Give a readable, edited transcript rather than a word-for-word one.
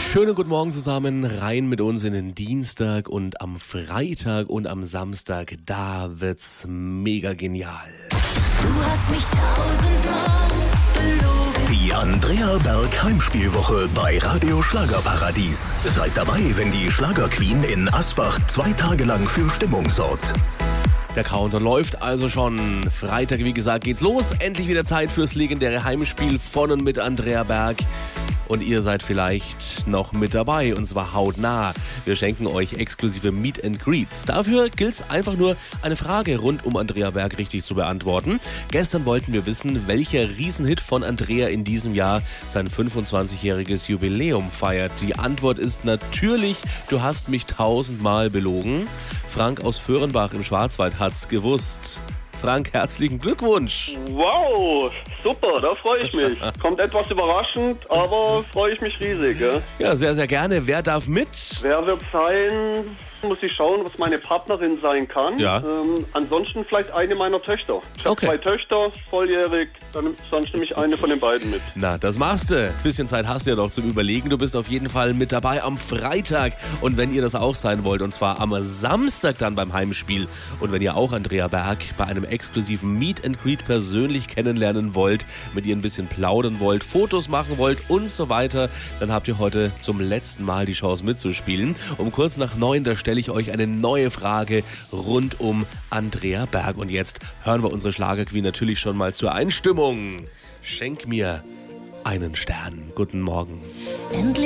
Schönen guten Morgen zusammen, rein mit uns in den Dienstag und am Freitag und am Samstag, da wird's mega genial. Du hast mich tausendmal belogen. Die Andrea Berg Heimspielwoche bei Radio Schlagerparadies. Seid dabei, wenn die Schlagerqueen in Asbach 2 Tage lang für Stimmung sorgt. Der Countdown läuft also schon. Freitag, wie gesagt, geht's los. Endlich wieder Zeit fürs legendäre Heimspiel von und mit Andrea Berg. Und ihr seid vielleicht noch mit dabei, und zwar hautnah. Wir schenken euch exklusive Meet and Greets. Dafür gilt es einfach nur, eine Frage rund um Andrea Berg richtig zu beantworten. Gestern wollten wir wissen, welcher Riesenhit von Andrea in diesem Jahr sein 25-jähriges Jubiläum feiert. Die Antwort ist natürlich, du hast mich 1000-mal belogen. Frank aus Föhrenbach im Schwarzwald hat's gewusst. Frank, herzlichen Glückwunsch. Wow, super, da freue ich mich. Kommt etwas überraschend, aber freue ich mich riesig. Ja? Ja, sehr, sehr gerne. Wer darf mit? Wer wird sein? Muss ich schauen, was meine Partnerin sein kann. Ja. Ansonsten vielleicht eine meiner Töchter. Ich habe Okay. 2 Töchter, volljährig, dann sonst nehme ich eine von den beiden mit. Na, das machst du. Bisschen Zeit hast du ja noch zum Überlegen. Du bist auf jeden Fall mit dabei am Freitag. Und wenn ihr das auch sein wollt, und zwar am Samstag dann beim Heimspiel. Und wenn ihr auch Andrea Berg bei einem exklusiven Meet and Greet persönlich kennenlernen wollt, mit ihr ein bisschen plaudern wollt, Fotos machen wollt und so weiter, dann habt ihr heute zum letzten Mal die Chance mitzuspielen. Um kurz nach 9, da stelle ich euch eine neue Frage rund um Andrea Berg. Und jetzt hören wir unsere Schlagerqueen natürlich schon mal zur Einstimmung. Schenk mir einen Stern. Guten Morgen. Endlich